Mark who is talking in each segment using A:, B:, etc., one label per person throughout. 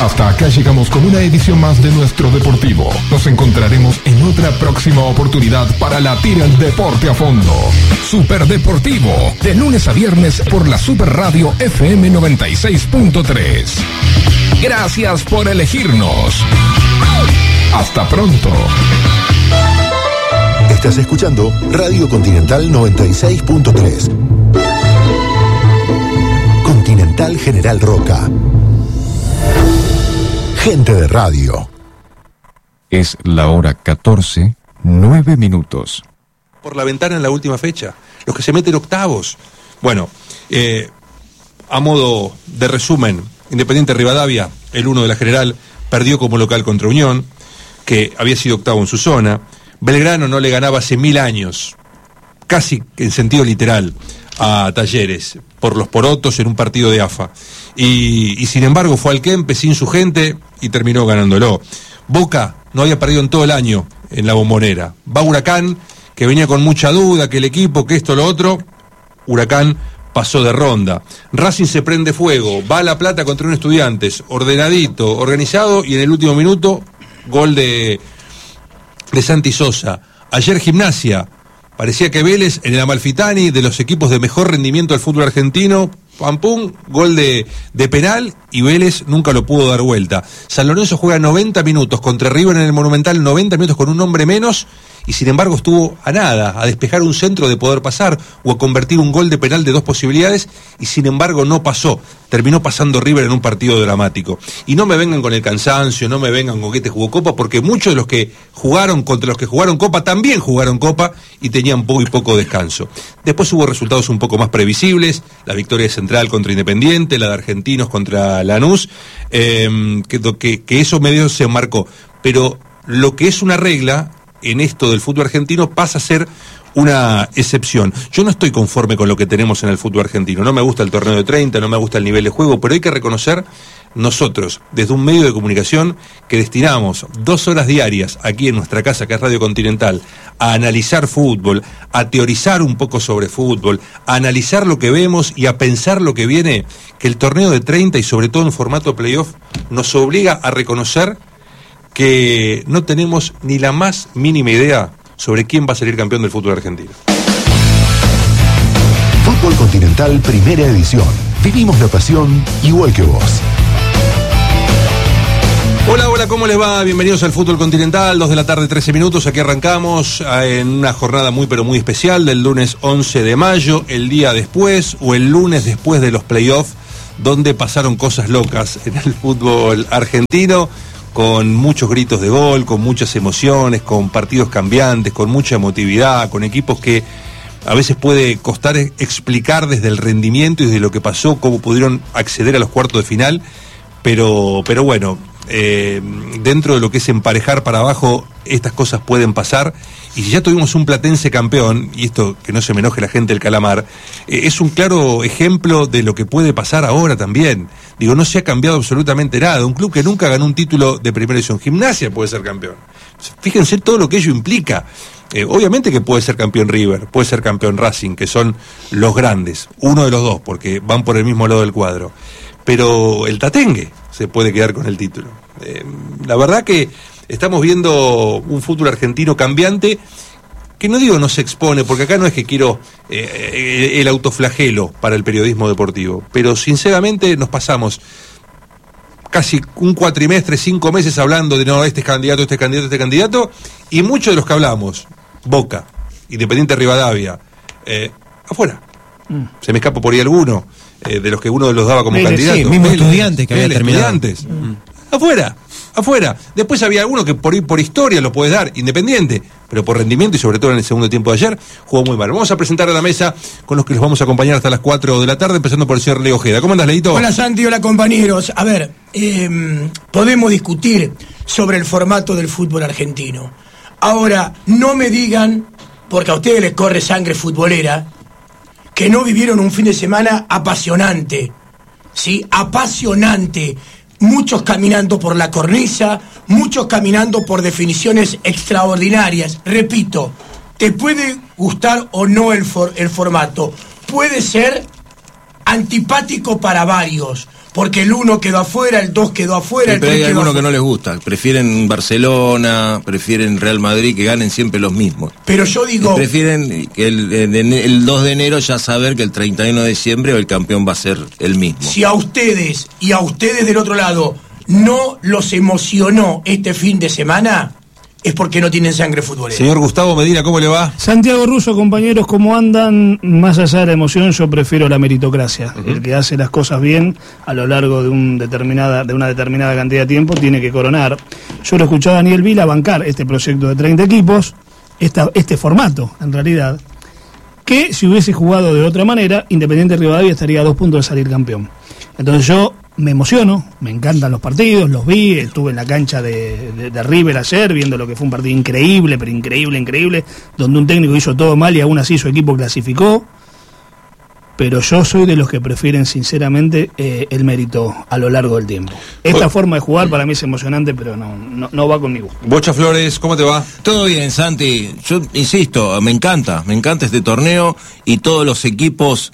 A: Hasta acá llegamos con una edición más de nuestro Deportivo. Nos encontraremos en otra próxima oportunidad para latir el deporte a fondo. Super Deportivo, de lunes a viernes por la Super Radio FM 96.3. Gracias por elegirnos. Hasta pronto.
B: Estás escuchando Radio Continental 96.3. Continental General Roca. Gente de radio.
A: Es la hora 14, 9 minutos.
C: Por la ventana en la última fecha. Los que se meten octavos. Bueno, a modo de resumen, Independiente Rivadavia, el 1 de la General, perdió como local contra Unión, que había sido octavo en su zona. Belgrano no le ganaba hace 1000 años, casi en sentido literal, a Talleres, por los porotos en un partido de AFA. Y sin embargo fue al Kempe sin su gente y terminó ganándolo. Boca no había perdido en todo el año en la Bombonera. Va Huracán, que venía con mucha duda, que el equipo, que esto, lo otro. Huracán pasó de ronda. Racing se prende fuego, va a La Plata contra un Estudiantes, ordenadito, organizado, y en el último minuto, gol de Santi Sosa. Ayer Gimnasia, parecía que Vélez en el Amalfitani, de los equipos de mejor rendimiento del fútbol argentino, pam pum, gol de penal, y Vélez nunca lo pudo dar vuelta. San Lorenzo juega 90 minutos contra River en el Monumental, 90 minutos con un hombre menos, y sin embargo estuvo a nada, a despejar un centro de poder pasar, o a convertir un gol de penal de 2 posibilidades, y sin embargo no pasó. Terminó pasando River en un partido dramático. Y no me vengan con el cansancio, no me vengan con que te jugó Copa, porque muchos de los que jugaron contra los que jugaron Copa también jugaron Copa y tenían muy poco descanso. Después hubo resultados un poco más previsibles, la victoria de Central contra Independiente, la de Argentinos contra Lanús, que eso medio se marcó. Pero lo que es una regla en esto del fútbol argentino pasa a ser una excepción. Yo no estoy conforme con lo que tenemos en el fútbol argentino. No me gusta el torneo de 30, no me gusta el nivel de juego, pero hay que reconocer nosotros, desde un medio de comunicación que destinamos 2 horas diarias aquí en nuestra casa, que es Radio Continental, a analizar fútbol, a teorizar un poco sobre fútbol, a analizar lo que vemos y a pensar lo que viene, que el torneo de 30 y sobre todo en formato playoff nos obliga a reconocer que no tenemos ni la más mínima idea sobre quién va a salir campeón del fútbol argentino.
B: Fútbol Continental, primera edición. Vivimos la pasión igual que vos.
C: Hola, ¿cómo les va? Bienvenidos al Fútbol Continental, 2 de la tarde, 13 minutos. Aquí arrancamos en una jornada muy pero muy especial del lunes 11 de mayo, el día después o el lunes después de los playoffs, donde pasaron cosas locas en el fútbol argentino, con muchos gritos de gol, con muchas emociones, con partidos cambiantes, con mucha emotividad, con equipos que a veces puede costar explicar desde el rendimiento y desde lo que pasó, cómo pudieron acceder a los cuartos de final, pero bueno, dentro de lo que es emparejar para abajo, estas cosas pueden pasar. Y si ya tuvimos un platense campeón, y esto que no se me enoje la gente del Calamar, es un claro ejemplo de lo que puede pasar ahora también. Digo, no se ha cambiado absolutamente nada. Un club que nunca ganó un título de primera división, Gimnasia, puede ser campeón. Fíjense todo lo que ello implica. Obviamente que puede ser campeón River, puede ser campeón Racing, que son los grandes, uno de los dos, porque van por el mismo lado del cuadro. Pero el Tatengue se puede quedar con el título. La verdad que estamos viendo un fútbol argentino cambiante, que no digo no se expone, porque acá no es que quiero el autoflagelo para el periodismo deportivo, pero sinceramente nos pasamos casi un cuatrimestre, 5 meses hablando de no, este es candidato, este es candidato, este es candidato, y muchos de los que hablamos, Boca, Independiente Rivadavia, afuera. Se me escapa por ahí alguno, de los que uno de los daba como candidato.
D: Sí, mismo Estudiantes que había terminado.
C: Estudiantes. Afuera. Después había alguno que por historia lo puedes dar, Independiente, pero por rendimiento y sobre todo en el segundo tiempo de ayer, jugó muy mal. Vamos a presentar a la mesa con los que los vamos a acompañar hasta las 4 de la tarde, empezando por el señor Leo Ojeda. ¿Cómo andás, Leito?
E: Hola, Santi, hola, compañeros. A ver, podemos discutir sobre el formato del fútbol argentino. Ahora, no me digan, porque a ustedes les corre sangre futbolera, que no vivieron un fin de semana apasionante, ¿sí? Apasionante. Muchos caminando por la cornisa, muchos caminando por definiciones extraordinarias. Repito, te puede gustar o no el formato, puede ser antipático para varios, porque el 1 quedó afuera, el 2 quedó afuera,
F: pero hay algunos que no les gusta, prefieren Barcelona, prefieren Real Madrid, que ganen siempre los mismos.
E: Pero yo digo...
F: Prefieren que el 2 de enero ya saber que el 31 de diciembre el campeón va a ser el mismo.
E: Si a ustedes y a ustedes del otro lado no los emocionó este fin de semana, es porque no tienen sangre futbolera.
C: Señor Gustavo Medina, ¿cómo le va?
G: Santiago Russo, compañeros, ¿cómo andan? Más allá de la emoción, yo prefiero la meritocracia. El que hace las cosas bien a lo largo de una determinada cantidad de tiempo tiene que coronar. Yo lo escuché a Daniel Vila bancar este proyecto de 30 equipos, este formato, en realidad, que si hubiese jugado de otra manera, Independiente Rivadavia estaría a 2 puntos de salir campeón. Entonces yo me emociono, me encantan los partidos, los vi, estuve en la cancha de River ayer viendo lo que fue un partido increíble, pero increíble, donde un técnico hizo todo mal y aún así su equipo clasificó. Pero yo soy de los que prefieren sinceramente el mérito a lo largo del tiempo. Esta forma de jugar para mí es emocionante, pero no va conmigo.
C: Bocha Flores, ¿cómo te va?
F: Todo bien, Santi. Yo insisto, me encanta este torneo y todos los equipos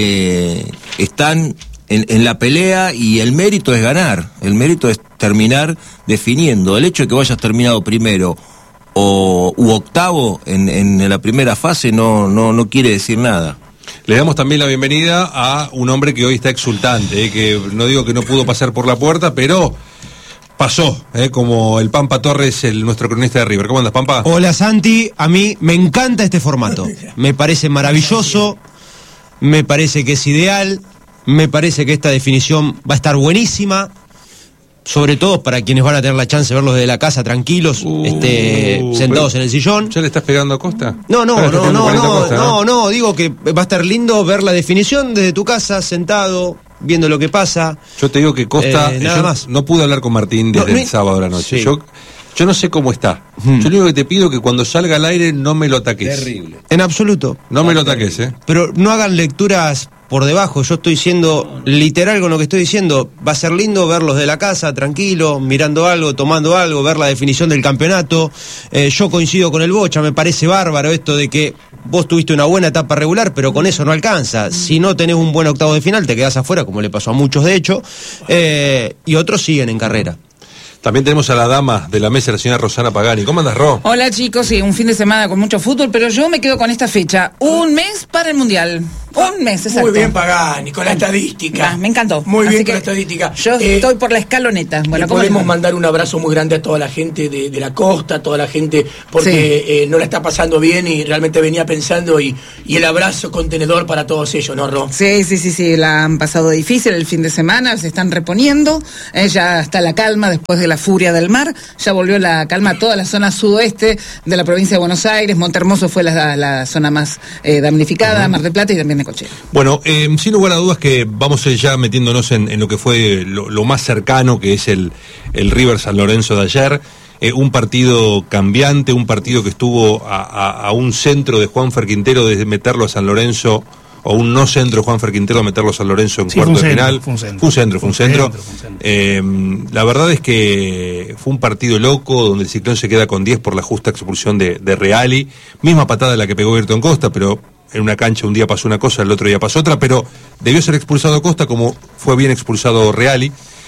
F: están en la pelea y el mérito es ganar. El mérito es terminar definiendo. El hecho de que vayas terminado primero u octavo en la primera fase no quiere decir nada.
C: Le damos también la bienvenida a un hombre que hoy está exultante, que no digo que no pudo pasar por la puerta, pero pasó, como el Pampa Torres, nuestro cronista de River. ¿Cómo andas, Pampa?
D: Hola, Santi. A mí me encanta este formato. Me parece maravilloso, me parece que es ideal, me parece que esta definición va a estar buenísima, sobre todo para quienes van a tener la chance de verlos desde la casa tranquilos, sentados en el sillón.
C: ¿Ya le estás pegando a Costa?
D: No, digo que va a estar lindo ver la definición desde tu casa, sentado, viendo lo que pasa.
C: Yo te digo que Costa,
D: nada más.
C: No pude hablar con Martín desde el sábado a la noche. Sí. Yo no sé cómo está. Yo lo único que te pido es que cuando salga al aire no me lo ataques.
F: Terrible.
D: En absoluto.
C: No me lo ataques,
D: Pero no hagan lecturas por debajo. Yo estoy siendo literal con lo que estoy diciendo. Va a ser lindo verlos de la casa, tranquilo, mirando algo, tomando algo, ver la definición del campeonato. Yo coincido con el Bocha, me parece bárbaro esto de que vos tuviste una buena etapa regular, pero con eso no alcanza. Si no tenés un buen octavo de final, te quedás afuera, como le pasó a muchos de hecho, y otros siguen en carrera.
C: También tenemos a la dama de la mesa, la señora Rosana Pagani. ¿Cómo andas, Ro?
H: Hola, chicos. Sí, un fin de semana con mucho fútbol, pero yo me quedo con esta fecha. Un mes para el Mundial. Un mes, exacto.
E: Muy bien, Pagani, con la estadística.
H: Me encantó.
E: Muy
H: Así
E: bien
H: que
E: con la estadística.
H: Yo estoy por la escaloneta. Bueno,
E: podemos mandar un abrazo muy grande a toda la gente de la costa, a toda la gente, porque no la está pasando bien y realmente venía pensando, y el abrazo contenedor para todos ellos, ¿no, Ro?
H: Sí, la han pasado difícil el fin de semana, se están reponiendo, ya está la calma después de la furia del mar, ya volvió la calma a toda la zona sudoeste de la provincia de Buenos Aires. Montehermoso fue la zona más damnificada, Mar del Plata y también Necochea.
C: Bueno, sin lugar a dudas que vamos ya metiéndonos en lo que fue lo más cercano, que es el River San Lorenzo de ayer. Un partido cambiante, un partido que estuvo a un centro de Juanfer Quintero de meterlo a San Lorenzo, o un no centro de Juanfer Quintero de meterlo a San Lorenzo en cuarto de final. Fue un centro. La verdad es que fue un partido loco, donde el Ciclón se queda con 10 por la justa expulsión de Reali. Misma patada la que pegó Ayrton Costa, pero en una cancha un día pasó una cosa, el otro día pasó otra, pero debió ser expulsado Costa como fue bien expulsado Reali.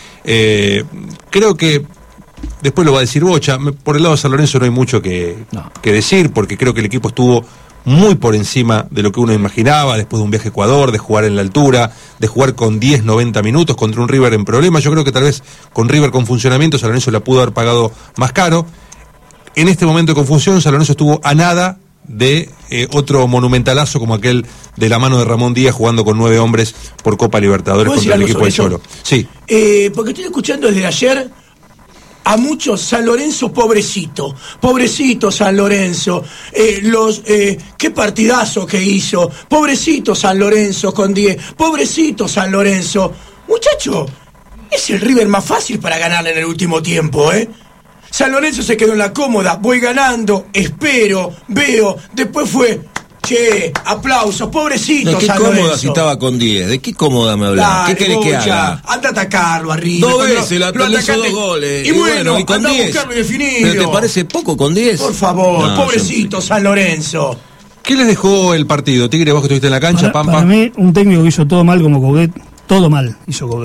C: Creo que después lo va a decir Bocha. Por el lado de San Lorenzo no hay mucho que decir, porque creo que el equipo estuvo muy por encima de lo que uno imaginaba, después de un viaje a Ecuador, de jugar en la altura, de jugar con 10-90 minutos contra un River en problemas. Yo creo que tal vez con River con funcionamiento San Lorenzo la pudo haber pagado más caro. En este momento de confusión, San Lorenzo estuvo a nada de otro monumentalazo como aquel de la mano de Ramón Díaz jugando con 9 hombres por Copa Libertadores contra el equipo de Cholo. Sí.
E: Porque estoy escuchando desde ayer a muchos San Lorenzo pobrecito San Lorenzo, qué partidazo que hizo, pobrecito San Lorenzo con 10, pobrecito San Lorenzo. Muchacho, es el River más fácil para ganarle en el último tiempo, San Lorenzo se quedó en la cómoda, voy ganando, espero, veo, después fue, aplausos, pobrecito
F: ¿De qué
E: San
F: cómoda
E: Lorenzo?
F: si estaba con 10? ¿De qué cómoda me hablas? ¿Qué querés que haga?
E: Anda a atacarlo arriba.
F: 2 veces lo hizo 2 goles.
E: Y bueno,
F: y con
E: anda
F: 10.
E: a buscarlo y definirlo.
F: ¿Pero te parece poco con 10?
E: Por favor, pobrecito San Lorenzo.
C: ¿Qué les dejó el partido? Tigre, vos que estuviste en la cancha, Pampa.
G: Para mí, un técnico que hizo todo mal como Coudet, todo mal hizo Coudet.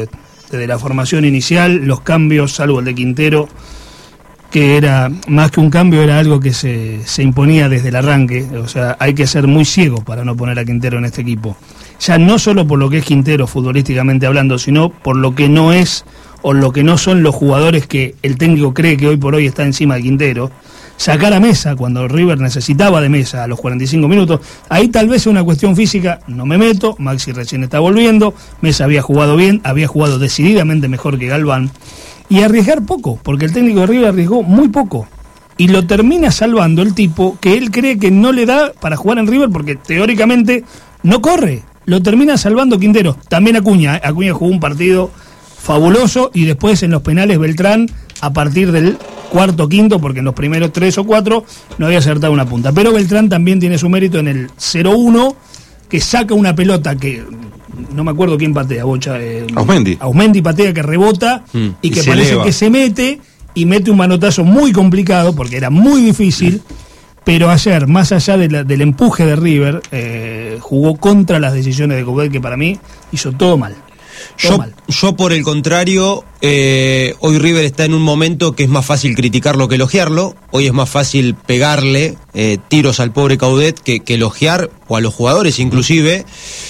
G: desde la formación inicial, los cambios, salvo el de Quintero, que era más que un cambio, era algo que se imponía desde el arranque. O sea, hay que ser muy ciego para no poner a Quintero en este equipo. Ya no solo por lo que es Quintero futbolísticamente hablando, sino por lo que no es o lo que no son los jugadores que el técnico cree que hoy por hoy está encima de Quintero. Sacar a Mesa cuando River necesitaba de Mesa a los 45 minutos, ahí tal vez es una cuestión física, no me meto, Maxi recién está volviendo, Mesa había jugado bien, había jugado decididamente mejor que Galván, y arriesgar poco, porque el técnico de River arriesgó muy poco, y lo termina salvando el tipo que él cree que no le da para jugar en River, porque teóricamente no corre, lo termina salvando Quintero, también Acuña jugó un partido fabuloso, y después en los penales Beltrán, a partir del cuarto, quinto, porque en los primeros 3 o 4 no había acertado una punta. Pero Beltrán también tiene su mérito en el 0-1, que saca una pelota que no me acuerdo quién patea, Bocha. Ausmendi patea, que rebota y que parece eleva, que se mete y mete un manotazo muy complicado, porque era muy difícil. Pero ayer, más allá del empuje de River, jugó contra las decisiones de Coudet, que para mí hizo todo mal.
D: Yo por el contrario, hoy River está en un momento que es más fácil criticarlo que elogiarlo. Hoy es más fácil pegarle tiros al pobre Coudet que elogiar, o a los jugadores inclusive.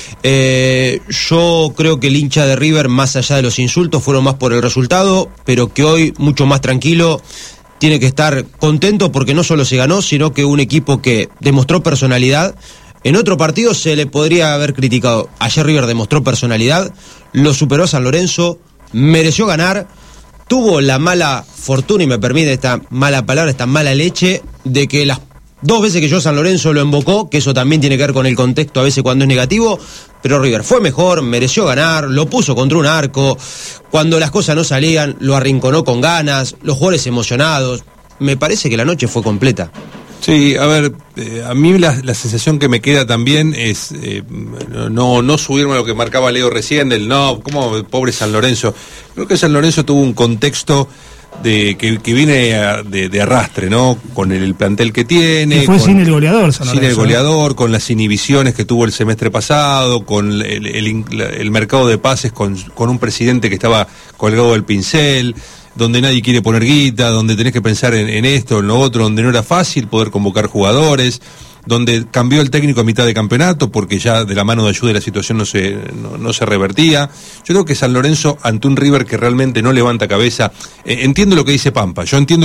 D: Yo creo que el hincha de River, más allá de los insultos, fueron más por el resultado, pero que hoy, mucho más tranquilo, tiene que estar contento porque no solo se ganó, sino que un equipo que demostró personalidad. En otro partido se le podría haber criticado. Ayer River demostró personalidad, lo superó San Lorenzo, mereció ganar, tuvo la mala fortuna, y me permite esta mala palabra, esta mala leche, de que las 2 veces que yo San Lorenzo lo embocó, que eso también tiene que ver con el contexto a veces cuando es negativo, pero River fue mejor, mereció ganar, lo puso contra un arco, cuando las cosas no salían, lo arrinconó con ganas, los jugadores emocionados. Me parece que la noche fue completa.
C: Sí, a ver, a mí la sensación que me queda también es no subirme a lo que marcaba Leo recién, del no, como pobre San Lorenzo. Creo que San Lorenzo tuvo un contexto que viene de arrastre, ¿no? Con el plantel que tiene.
G: Y fue sin el goleador, San Lorenzo.
C: Sin el goleador, con las inhibiciones que tuvo el semestre pasado, con el mercado de pases, con un presidente que estaba colgado del pincel, donde nadie quiere poner guita, donde tenés que pensar en esto, en lo otro, donde no era fácil poder convocar jugadores, donde cambió el técnico a mitad de campeonato porque ya de la mano de ayuda la situación no se revertía. Yo creo que San Lorenzo, ante un River que realmente no levanta cabeza, entiendo lo que dice Pampa,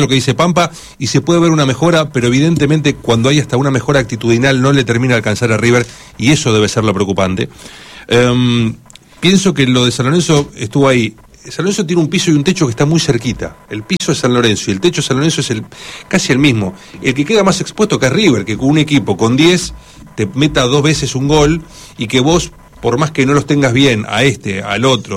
C: y se puede ver una mejora, pero evidentemente cuando hay hasta una mejora actitudinal no le termina de alcanzar a River, y eso debe ser lo preocupante. Pienso que lo de San Lorenzo estuvo ahí. San Lorenzo tiene un piso y un techo que está muy cerquita. El piso es San Lorenzo y el techo de San Lorenzo es casi el mismo. El que queda más expuesto que es River, que con un equipo con 10 te meta 2 veces un gol, y que vos, por más que no los tengas bien a este, al otro,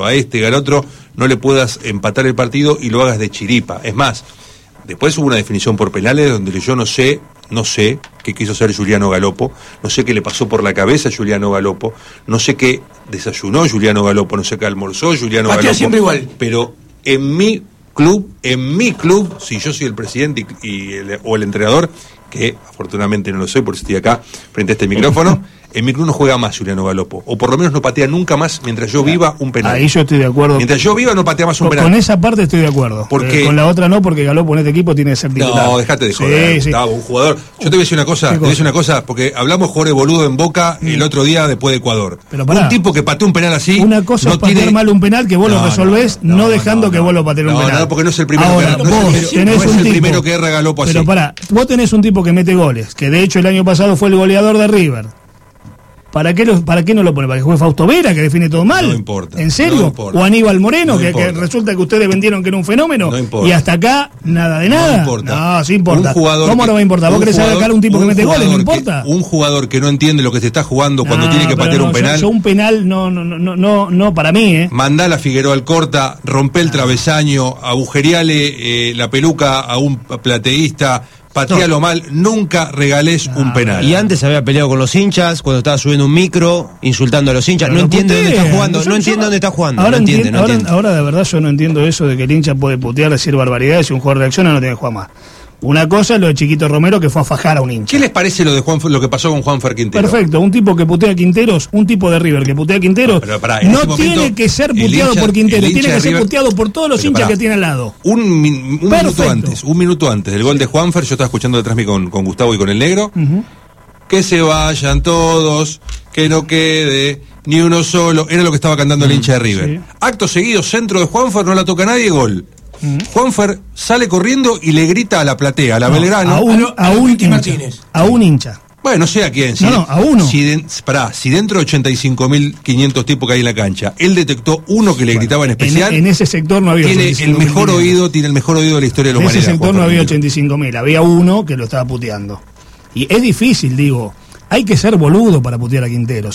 C: no le puedas empatar el partido y lo hagas de chiripa. Es más, después hubo una definición por penales donde yo no sé qué quiso hacer Giuliano Galoppo, no sé qué le pasó por la cabeza a Giuliano Galoppo, no sé qué desayunó Giuliano Galoppo, no sé qué almorzó Giuliano Galoppo,
E: siempre igual.
C: Pero en mi club, si yo soy el presidente o el entrenador, que afortunadamente no lo soy, por eso estoy acá frente a este micrófono, en mi club no juega más Giuliano Galoppo, o por lo menos no patea nunca más mientras yo viva un penal.
G: Ahí yo estoy de acuerdo.
C: Mientras yo viva no patea más un penal.
G: Con esa parte estoy de acuerdo.
C: Porque
G: con la otra no, porque Galoppo en este equipo tiene que ser titular.
C: No, dejate de joder. Sí. Un jugador. Yo te voy a decir una cosa, porque hablamos jugadores boludo en Boca el otro día después de Ecuador.
G: Pero pará,
C: un tipo que patea un penal así.
G: Una cosa es patear mal un penal, que vos lo resolvés, no dejando que vos lo patees un penal.
C: No, porque no es el primero.
G: Ahora,
C: primero que erra Galoppo así.
G: Pero pará, vos tenés un tipo que mete goles, que de hecho el año pasado fue el goleador de River. ¿Para qué no lo pone? ¿Para que juegue Fausto Vera, que define todo mal?
C: No importa.
G: ¿En serio?
C: No importa.
G: ¿O Aníbal Moreno, que resulta que ustedes vendieron que era un fenómeno?
C: No importa.
G: Y hasta acá, nada de nada.
C: No importa.
G: No, sí importa. ¿Cómo no va a importar? ¿Vos querés sacar un tipo que mete goles? ¿No importa?
C: Un jugador que no entiende lo que se está jugando cuando tiene que patear un penal.
G: Yo un penal no para mí,
C: Mandala a Figueroa al corta, rompe el travesaño, agujereale la peluca a un plateísta, patealo mal, nunca regalés un penal.
D: Y antes había peleado con los hinchas, cuando estaba subiendo un micro, insultando a los hinchas. No entiende dónde está jugando, no entiende dónde está jugando.
G: Ahora de verdad yo no entiendo eso de que el hincha puede putear, decir barbaridades, y un jugador reacciona no tiene que jugar más. Una cosa es lo de Chiquito Romero, que fue a fajar a un hincha.
C: ¿Qué les parece lo que pasó con Juanfer Quintero?
G: Perfecto, un tipo que putea a Quinteros, un tipo de River que putea a Quinteros, no tiene que ser puteado por Quintero, tiene que ser puteado por todos los hinchas que tiene al lado.
C: Un minuto antes del gol de Juanfer, yo estaba escuchando detrás de mí con Gustavo y con el negro, que se vayan todos, que no quede ni uno solo, era lo que estaba cantando el hincha de River. Sí. Acto seguido, centro de Juanfer, no la toca nadie, gol. Juanfer sale corriendo y le grita a la platea, a la Belgrano.
G: A un hincha.
C: Bueno, no sé a quién.
G: A uno.
C: Si dentro de 85.500 tipos que hay en la cancha, él detectó uno que le gritaba en especial.
G: En ese sector no había.
C: Tiene el mejor oído de la historia de la humanidad.
G: En ese sector no había 85.000, había uno que lo estaba puteando. Y es difícil, digo. Hay que ser boludo para putear a Quintero,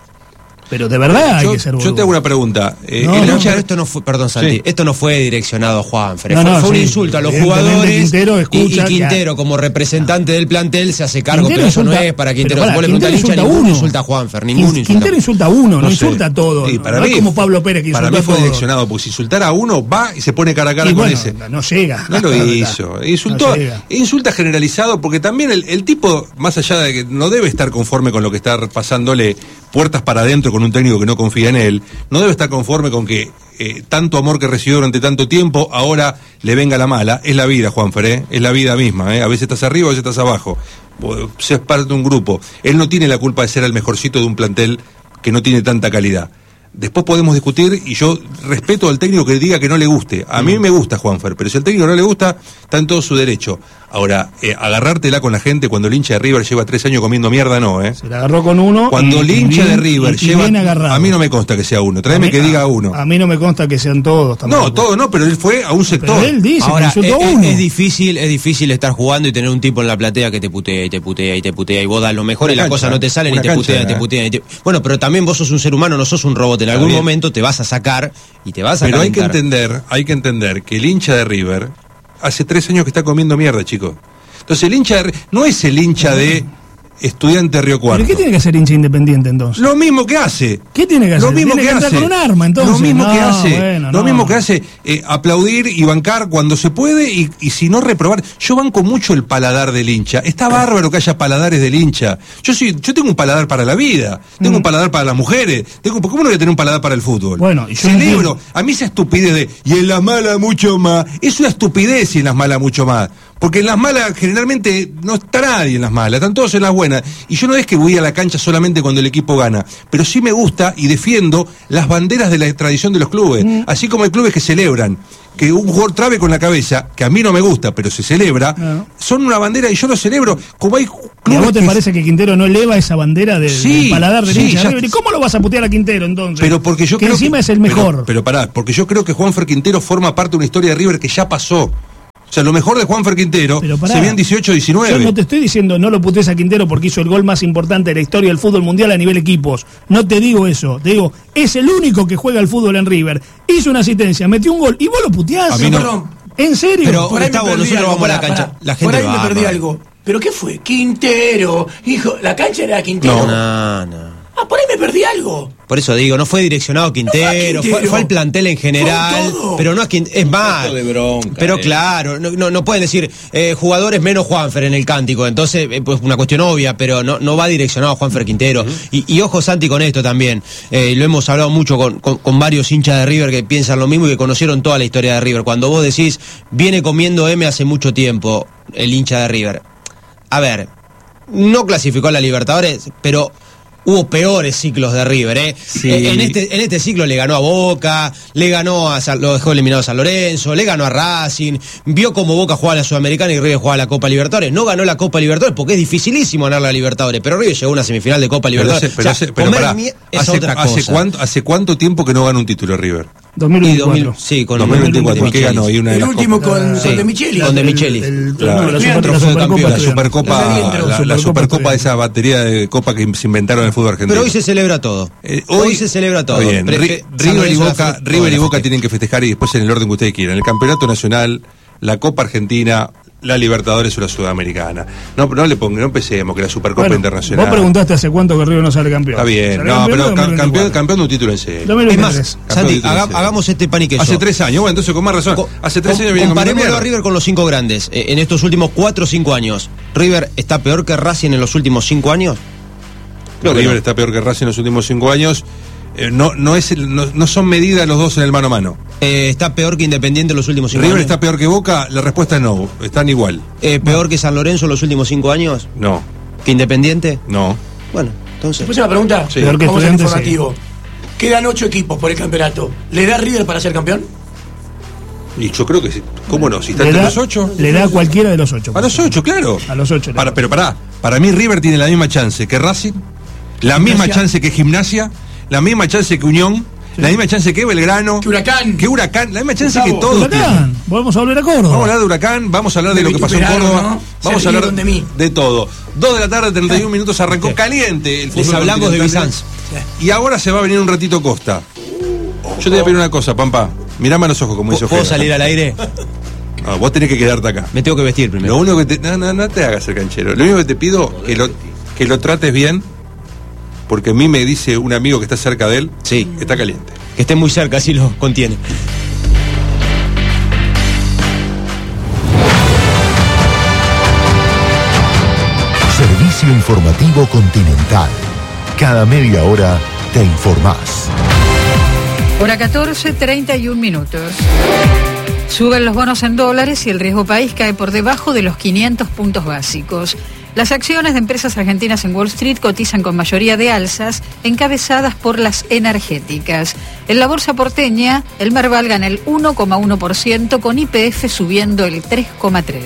G: Pero de verdad hay que ser boludo.
C: Yo te hago una pregunta.
D: Pero esto no fue, perdón Santi, esto no fue direccionado a Juanfer, fue un insulto a los jugadores. Y Quintero como representante del plantel se hace cargo, pero eso no es para Quintero. Ninguno insulta a Juanfer,
G: Quintero insulta a uno, no insulta a todos.
C: No
G: es como Pablo Pérez que insulta a todos.
C: Para mí fue direccionado, porque si insultara a uno va y se pone cara a cara con ese.
G: No llega.
C: No lo hizo. Insulta generalizado, porque también el tipo, más allá de que no debe estar conforme con lo que está pasándole puertas para adentro con un técnico que no confía en él, no debe estar conforme con que tanto amor que recibió durante tanto tiempo ahora le venga la mala. Es la vida, Juanfer, es la vida misma, a veces estás arriba, a veces estás abajo, seas parte de un grupo. Él no tiene la culpa de ser el mejorcito de un plantel que no tiene tanta calidad. Después podemos discutir, y yo respeto al técnico que diga que no le guste. A mí me gusta Juanfer, pero si al técnico no le gusta, está en todo su derecho. Ahora, agarrártela con la gente cuando el hincha de River lleva 3 años comiendo mierda, no,
G: Se la agarró con uno.
C: Cuando el hincha de River lleva... A mí no me consta que sea uno, tráeme que diga uno.
G: A mí no me consta que sean todos tampoco.
C: No, todos no, pero él fue a un sector.
G: Pero él dice
D: ahora,
G: que insultó a uno.
D: Es difícil estar jugando y tener un tipo en la platea que te putea y te putea y te putea, y vos das lo mejor y las cosas no te salen y te putea. Bueno, pero también vos sos un ser humano, no sos un robot. En algún momento te vas a sacar y te vas a
C: Pero
D: calentar.
C: hay que entender que el hincha de River hace 3 años que está comiendo mierda, chicos. Entonces el hincha no es el hincha de Estudiante Río Cuarto.
G: ¿Pero qué tiene que hacer hincha independiente entonces?
C: Lo mismo que hace.
G: ¿Qué tiene que hacer?
C: Lo mismo
G: ¿Tiene que
C: hace.
G: con un arma entonces?
C: Lo mismo que hace. Lo mismo que hace, aplaudir y bancar cuando se puede y si no reprobar. Yo banco mucho el paladar del hincha. Está bárbaro que haya paladares del hincha. Yo tengo un paladar para la vida, tengo un paladar para las mujeres, ¿cómo no voy a tener un paladar para el fútbol?
G: Bueno, y
C: celebro. A mí esa estupidez de y en las malas mucho más, es una estupidez y en las malas mucho más. Porque en las malas generalmente no está nadie en las malas, están todos en las buenas. Y yo no es que voy a la cancha solamente cuando el equipo gana, pero sí me gusta y defiendo las banderas de la tradición de los clubes. Así como hay clubes que celebran que un jugador trabe con la cabeza, que a mí no me gusta, pero se celebra, son una bandera y yo lo celebro. Como hay clubes.
G: ¿Y a vos te parece que Quintero no eleva esa bandera del paladar del hincha? ¿Y cómo lo vas a putear a Quintero entonces?
C: Pero porque yo
G: que
C: creo
G: encima es el mejor.
C: Pero pará, porque yo creo que Juanfer Quintero forma parte de una historia de River que ya pasó. O sea, lo mejor de Juanfer Quintero se ve en 18-19.
G: Yo no te estoy diciendo no lo putees a Quintero porque hizo el gol más importante de la historia del fútbol mundial a nivel equipos. No te digo eso. Te digo, es el único que juega al fútbol en River. Hizo una asistencia, metió un gol y vos lo puteás.
C: A mí no.
G: ¿En serio?
D: Pero Gustavo, nosotros vamos a la cancha. La gente
E: por ahí
D: va,
E: me perdí algo. ¿Pero qué fue? Quintero. Hijo, ¿la cancha era Quintero?
D: No.
E: Por ahí me perdí algo.
D: Por eso digo, no fue direccionado a Quintero, fue al plantel en general, pero no a Quintero, es más. Pero claro, no pueden decir jugadores menos Juanfer en el cántico, entonces pues una cuestión obvia, pero no va direccionado a Juanfer Quintero. Y ojo Santi con esto también, lo hemos hablado mucho con varios hinchas de River que piensan lo mismo y que conocieron toda la historia de River. Cuando vos decís, viene comiendo M hace mucho tiempo el hincha de River. A ver, no clasificó a la Libertadores, pero hubo peores ciclos de River,
C: Sí.
D: En este ciclo le ganó a Boca, lo dejó eliminado a San Lorenzo, le ganó a Racing, vio como Boca jugaba la Sudamericana y River jugaba la Copa Libertadores. No ganó la Copa Libertadores porque es dificilísimo ganar la Libertadores, pero River llegó a una semifinal de Copa Libertadores.
C: Pero pará, ¿hace cuánto tiempo que no gana un título River?
G: 2024.
D: Sí, con
C: 2024. ¿Qué ganó? Y una de
E: el
C: las
E: último
C: copas.
E: con De Micheli.
D: Con De Micheli.
C: La Supercopa de esa batería de copa que se inventaron en el fútbol argentino.
D: Pero hoy se celebra todo. Hoy se celebra todo.
C: Bien. River y Boca tienen que festejar y después en el orden que ustedes quieran. El Campeonato Nacional, la Copa Argentina, la Libertadores o la Sudamericana. No empecemos que la Supercopa Internacional.
G: Vos preguntaste hace cuánto que River no sale campeón.
C: Está bien, pero campeón de un título en serio.
D: Es más, Santi, hagamos este pan y queso.
C: Hace 3 años, bueno, entonces con más razón. Hace 3 años viene
D: comparémoslo a River con los 5 grandes. En estos últimos 4 o 5 años, ¿River está peor que Racing en los últimos 5 años?
C: River está peor que Racing en los últimos 5 años. No son medidas los dos en el mano a mano.
D: ¿Está peor que Independiente en los últimos 5 años?
C: ¿River está peor que Boca? La respuesta es no, están igual.
D: ¿Peor que San Lorenzo en los últimos 5 años?
C: No.
D: ¿Que Independiente?
C: No.
D: Bueno, entonces...
E: ¿Después una pregunta?
C: Sí.
G: Peor que
E: Vamos al
G: Estudiantes,
E: informativo. Quedan 8 equipos por el campeonato. ¿Le da River para ser campeón?
C: Y yo creo que sí. ¿Cómo no? Si está entre los 8.
G: Le da a cualquiera de los 8.
C: A los 8, claro.
G: A los 8.
C: Pero para mí River tiene la misma chance que Racing, la misma chance que Gimnasia, la misma chance que Unión, la misma chance que Belgrano,
E: que Huracán,
C: la misma chance que todos.
G: Huracán, vamos a hablar a Córdoba.
C: Vamos a hablar de Huracán, vamos a hablar de lo que pasó en Córdoba,
E: ¿no?
C: Vamos a hablar de todo. 2 de la tarde, 31 minutos, arrancó caliente el fútbol.
D: Les hablamos de Bizanz.
C: Y ahora se va a venir un ratito Costa. Yo te voy a pedir una cosa, Pampa. Mirame a los ojos como hizo
D: ¿Puedo salir al aire?
C: No, vos tenés que quedarte acá.
D: Me tengo que vestir primero.
C: Lo único que no te hagas el canchero. Lo único que te pido que lo trates bien, porque a mí me dice un amigo que está cerca de él,
D: sí,
C: que está caliente.
D: Que esté muy cerca, así lo contiene.
B: Servicio informativo Continental. Cada media hora te informás.
I: Hora 14, 31 minutos. Suben los bonos en dólares y el riesgo país cae por debajo de los 500 puntos básicos. Las acciones de empresas argentinas en Wall Street cotizan con mayoría de alzas, encabezadas por las energéticas. En la bolsa porteña, el Merval gana el 1,1%, con YPF subiendo el 3,3%.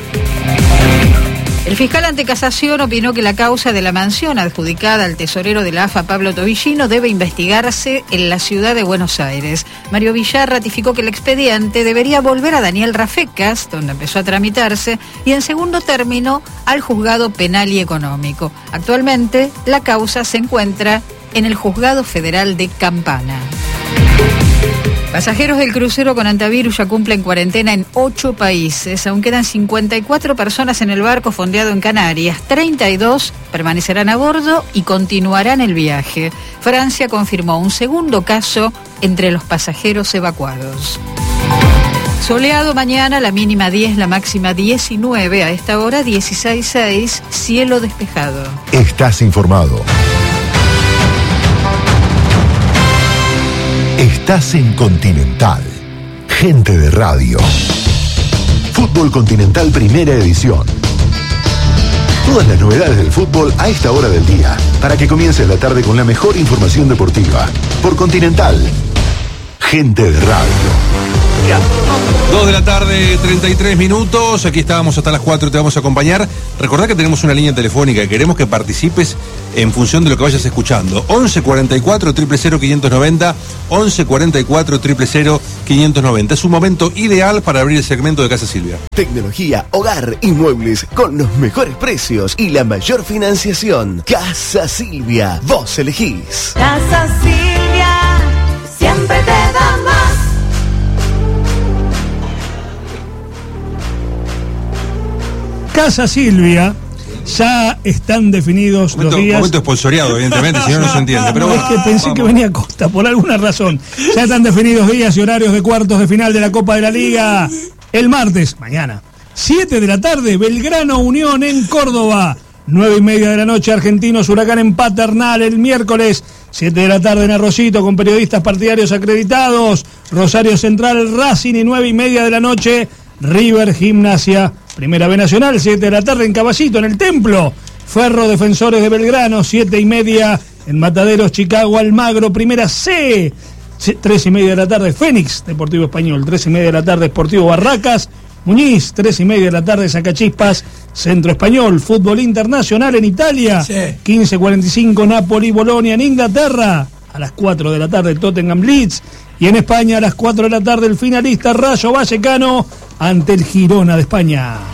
I: El fiscal ante casación opinó que la causa de la mansión adjudicada al tesorero de la AFA, Pablo Tobillino, debe investigarse en la ciudad de Buenos Aires. Mario Villar ratificó que el expediente debería volver a Daniel Rafecas, donde empezó a tramitarse, y en segundo término al juzgado penal y económico. Actualmente, la causa se encuentra en el juzgado federal de Campana. Pasajeros del crucero con antivirus ya cumplen cuarentena en 8 países. Aún quedan 54 personas en el barco fondeado en Canarias. 32 permanecerán a bordo y continuarán el viaje. Francia confirmó un segundo caso entre los pasajeros evacuados. Soleado mañana, la mínima 10, la máxima 19. A esta hora 16,6, cielo despejado.
B: Estás informado. Estás en Continental. Gente de radio. Fútbol Continental Primera Edición. Todas las novedades del fútbol a esta hora del día, para que comiences la tarde con la mejor información deportiva. Por Continental. Gente de radio.
C: 2 de la tarde, 33 minutos. Aquí estábamos hasta las 4, te vamos a acompañar. Recordá que tenemos una línea telefónica y queremos que participes en función de lo que vayas escuchando. 11 44 000 590, 11 44 000 590. Es un momento ideal para abrir el segmento de Casa Silvia.
J: Tecnología, hogar y muebles con los mejores precios y la mayor financiación. Casa Silvia, vos elegís.
K: Casa Silvia, siempre te da más.
G: Casa Silvia, ya están definidos los días.
C: Momento esponsoreado, evidentemente, si no, no se entiende. Pero
G: es que pensé que venía Costa, por alguna razón. Ya están definidos días y horarios de cuartos de final de la Copa de la Liga. El martes, mañana, 7 de la tarde, Belgrano Unión en Córdoba. 9:30 de la noche, Argentinos Huracán en Paternal. El miércoles, 7 de la tarde en Arrocito, con periodistas partidarios acreditados. Rosario Central, Racing, y 9:30 de la noche, River Gimnasia. Primera B Nacional, 7 de la tarde en Caballito, en el Templo. Ferro Defensores de Belgrano, 7:30 en Mataderos, Chicago, Almagro. Primera C, 3:30 de la tarde, Fénix, Deportivo Español. 3:30 de la tarde, Sportivo Barracas, Muñiz. 3:30 de la tarde, Sacachispas, Centro Español. Fútbol internacional en Italia, sí. 15:45, Napoli, Bolonia en Inglaterra. A las 4 de la tarde, Tottenham Leeds. Y en España, a las 4 de la tarde, el finalista Rayo Vallecano ante el Girona de España.